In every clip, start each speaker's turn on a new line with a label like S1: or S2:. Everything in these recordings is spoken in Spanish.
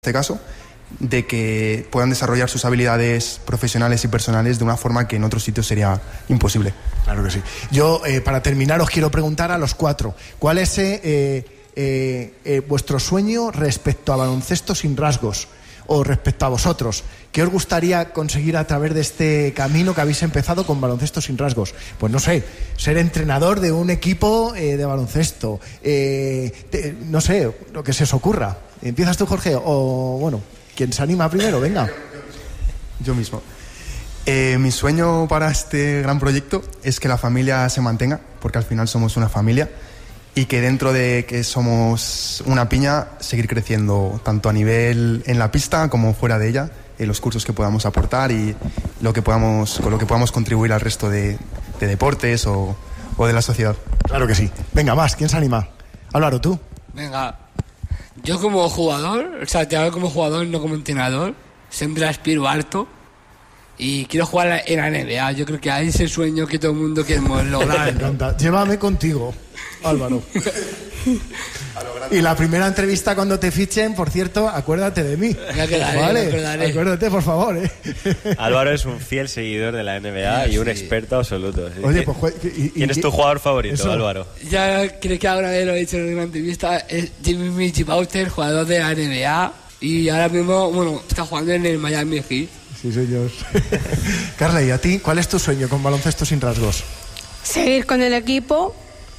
S1: este caso, de que puedan desarrollar sus habilidades profesionales y personales de una forma que en otros sitios sería imposible.
S2: Claro que sí. Yo, para terminar, os quiero preguntar a los cuatro, ¿cuál es vuestro sueño respecto a Baloncesto Sin Rasgos? O respecto a vosotros, ¿qué os gustaría conseguir a través de este camino que habéis empezado con Baloncesto Sin Rasgos? Pues no sé, ser entrenador de un equipo de baloncesto, no sé, lo que se os ocurra. ¿Empiezas tú, Jorge? O bueno, ¿quién se anima primero? Venga.
S1: Yo mismo. Mi sueño para este gran proyecto es que la familia se mantenga, porque al final somos una familia, y que dentro de que somos una piña, seguir creciendo tanto a nivel en la pista como fuera de ella, en los cursos que podamos aportar y con lo que podamos contribuir al resto de deportes o de la sociedad.
S2: Claro que sí. Venga, más, ¿quién se anima? Álvaro, ¿tú?
S3: Venga, yo como jugador, o sea, te hablo como jugador, no como entrenador, siempre aspiro harto y quiero jugar en la NBA. Yo creo que hay ese sueño que todo el mundo quiere lograr.
S2: Me encanta. Llévame contigo, Álvaro. Y la primera entrevista cuando te fichen, por cierto, acuérdate de mí.
S3: Ya quedaré,
S2: ¿vale?
S3: me acordaré.
S2: Acuérdate, por favor.
S4: Álvaro es un fiel seguidor de la NBA y un experto absoluto.
S2: Oye, pues...
S4: ¿Quién es tu jugador favorito,
S2: eso?
S4: Álvaro?
S3: Ya creo que ahora lo he dicho en una entrevista, es Jimmy Butler, jugador de la NBA, y ahora mismo, bueno, está jugando en el Miami Heat.
S2: Sí, señor. Carla, ¿y a ti? ¿Cuál es tu sueño con Baloncesto Sin Rasgos?
S5: Seguir con el equipo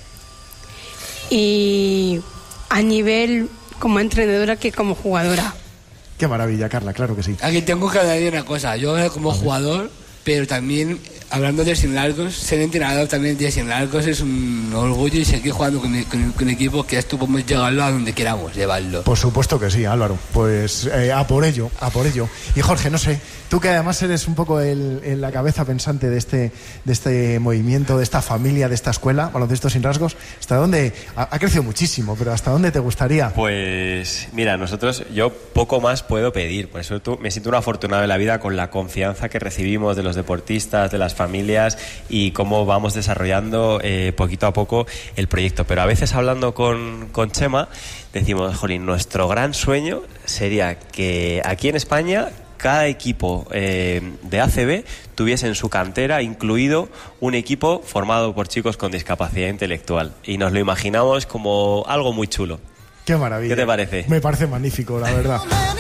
S5: y a nivel como entrenadora que como jugadora.
S2: Qué maravilla, Carla, claro que sí.
S3: Aquí tengo que añadir una cosa, yo como jugador, pero también hablando de Sin Largos, ser entrenador también de Sin Largos es un orgullo y seguir jugando con equipos que esto podemos llegarlo a donde queramos llevarlo.
S2: Por supuesto que sí, Álvaro. Pues a por ello, a por ello. Y Jorge, no sé, tú que además eres un poco en la cabeza pensante de este movimiento, de esta familia, de esta escuela, Baloncesto Sin Rasgos, ¿hasta dónde? Ha crecido muchísimo, pero ¿hasta dónde te gustaría?
S4: Pues mira, yo poco más puedo pedir, por eso me siento un afortunado en la vida con la confianza que recibimos de los deportistas, de las familias y cómo vamos desarrollando poquito a poco el proyecto. Pero a veces hablando con Chema decimos, jolín, nuestro gran sueño sería que aquí en España cada equipo de ACB tuviese en su cantera incluido un equipo formado por chicos con discapacidad intelectual, y nos lo imaginamos como algo muy chulo.
S2: Qué maravilla.
S4: ¿Qué te parece?
S2: Me parece magnífico, la verdad.